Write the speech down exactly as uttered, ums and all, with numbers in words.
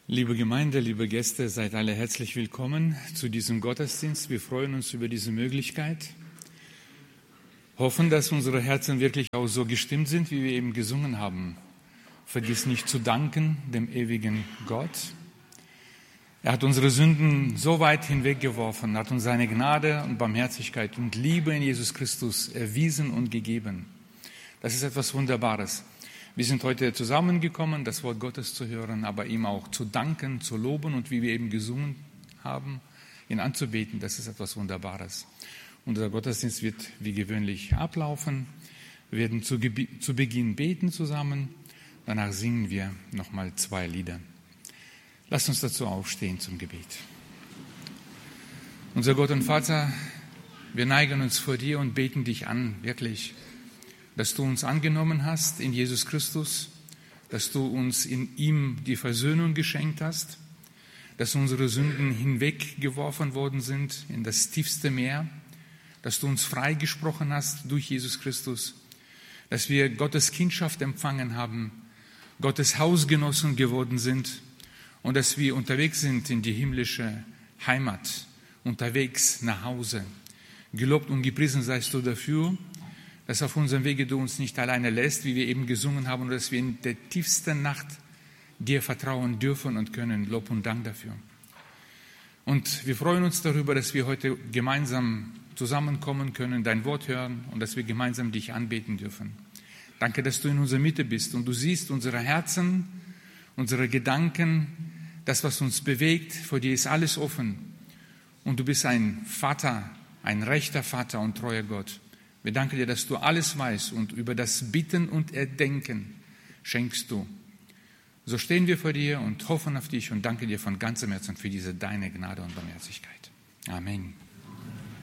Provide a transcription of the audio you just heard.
Liebe Gemeinde, liebe Gäste, seid alle herzlich willkommen zu diesem Gottesdienst. Wir freuen uns über diese Möglichkeit. Hoffen, dass unsere Herzen wirklich auch so gestimmt sind, wie wir eben gesungen haben. Vergiss nicht zu danken dem ewigen Gott. Er hat unsere Sünden so weit hinweggeworfen, hat uns seine Gnade und Barmherzigkeit und Liebe in Jesus Christus erwiesen und gegeben. Das ist etwas Wunderbares. Wir sind heute zusammengekommen, das Wort Gottes zu hören, aber ihm auch zu danken, zu loben und wie wir eben gesungen haben, ihn anzubeten. Das ist etwas Wunderbares. Unser Gottesdienst wird wie gewöhnlich ablaufen. Wir werden zu, zu Beginn beten zusammen. Danach singen wir nochmal zwei Lieder. Lasst uns dazu aufstehen zum Gebet. Unser Gott und Vater, wir neigen uns vor dir und beten dich an, wirklich, dass du uns angenommen hast in Jesus Christus, dass du uns in ihm die Versöhnung geschenkt hast, dass unsere Sünden hinweggeworfen worden sind in das tiefste Meer, dass du uns freigesprochen hast durch Jesus Christus, dass wir Gottes Kindschaft empfangen haben, Gottes Hausgenossen geworden sind und dass wir unterwegs sind in die himmlische Heimat, unterwegs nach Hause. Gelobt und gepriesen seist du dafür, dass auf unserem Wege du uns nicht alleine lässt, wie wir eben gesungen haben, und dass wir in der tiefsten Nacht dir vertrauen dürfen und können. Lob und Dank dafür. Und wir freuen uns darüber, dass wir heute gemeinsam zusammenkommen können, dein Wort hören und dass wir gemeinsam dich anbeten dürfen. Danke, dass du in unserer Mitte bist und du siehst unsere Herzen, unsere Gedanken, das, was uns bewegt. Vor dir ist alles offen. Und du bist ein Vater, ein rechter Vater und treuer Gott. Wir danken dir, dass du alles weißt und über das Bitten und Erdenken schenkst du. So stehen wir vor dir und hoffen auf dich und danken dir von ganzem Herzen für diese deine Gnade und Barmherzigkeit. Amen.